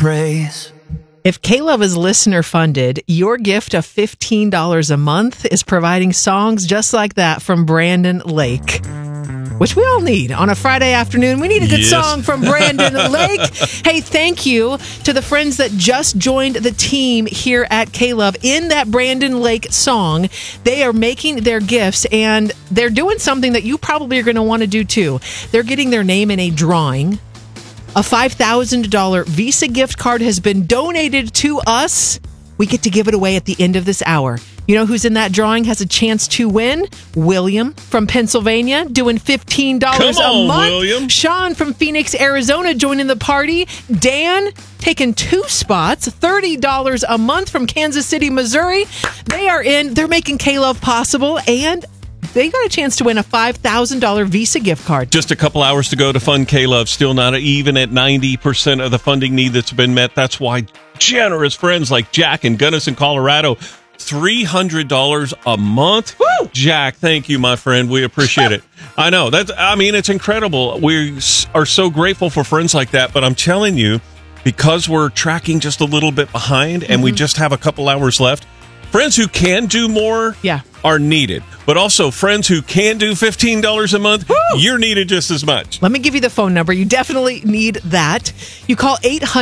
praise. If K-Love is listener funded, your gift of $15 a month is providing songs just like that from Brandon Lake, which we all need on a Friday afternoon. We need a good song from Brandon Lake. Hey, thank you to the friends that just joined the team here at K-Love in that Brandon Lake song. They are making their gifts, and they're doing something that you probably are going to want to do too. They're getting their name in a drawing. A $5,000 Visa gift card has been donated to us. We get to give it away at the end of this hour. You know who's in that drawing has a chance to win? William from Pennsylvania doing $15 a month. William. Sean from Phoenix, Arizona joining the party. Dan taking 2 spots, $30 a month from Kansas City, Missouri. They are in. They're making K-Love possible, and they got a chance to win a $5,000 Visa gift card. Just a couple hours to go to fund K-Love. Still not even at 90% of the funding need that's been met. That's why generous friends like Jack in Gunnison, Colorado, $300 a month. Woo! Jack, thank you, my friend. We appreciate it. I know. It's incredible. We are so grateful for friends like that. But I'm telling you, because we're tracking just a little bit behind and we just have a couple hours left, friends who can do more are needed. But also, friends who can do $15 a month, you're needed just as much. Let me give you the phone number. You definitely need that. You call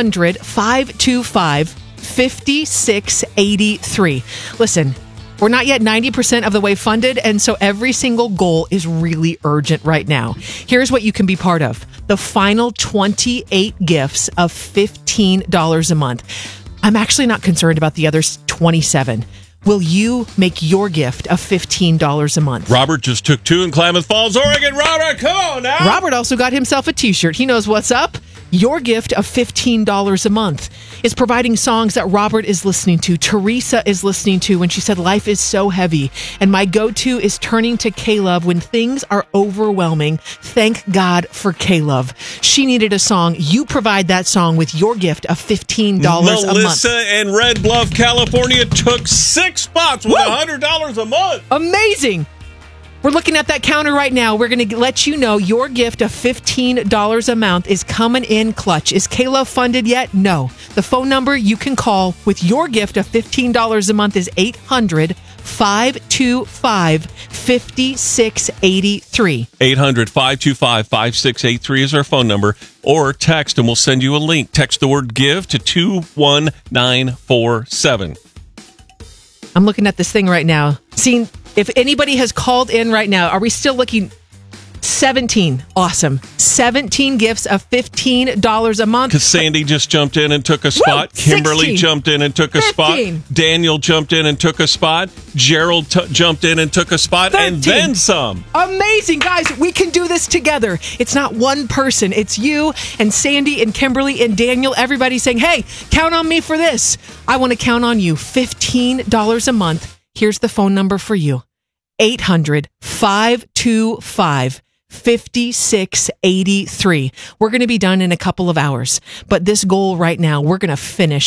800-525-5683. Listen, we're not yet 90% of the way funded, and so every single goal is really urgent right now. Here's what you can be part of. The final 28 gifts of $15 a month. I'm actually not concerned about the other 27. Will you make your gift of $15 a month? Robert just took 2 in Klamath Falls, Oregon. Robert, come on now. Robert also got himself a t-shirt. He knows what's up. Your gift of $15 a month is providing songs that Robert is listening to, Teresa is listening to when she said life is so heavy. And my go-to is turning to K-Love when things are overwhelming. Thank God for K-Love. She needed a song. You provide that song with your gift of $15 a month. Melissa in Red Bluff, California took 6 spots with $100 a month. Amazing. We're looking at that counter right now. We're going to let you know your gift of $15 a month is coming in clutch. Is K-Love funded yet? No. The phone number you can call with your gift of $15 a month is 800-525-5683. 800-525-5683 is our phone number. Or text and we'll send you a link. Text the word GIVE to 21947. I'm looking at this thing right now. Seeing if anybody has called in right now, are we still looking? 17. Awesome. 17 gifts of $15 a month. Because Sandy just jumped in and took a spot. Kimberly 16. jumped in and took a 15. spot. Daniel jumped in and took a spot. Gerald jumped in and took a spot. 13. And then some. Amazing, guys. We can do this together. It's not one person. It's you and Sandy and Kimberly and Daniel. Everybody saying, hey, count on me for this. I want to count on you. $15 a month. Here's the phone number for you. 800-525-5683. We're going to be done in a couple of hours. But this goal right now, we're going to finish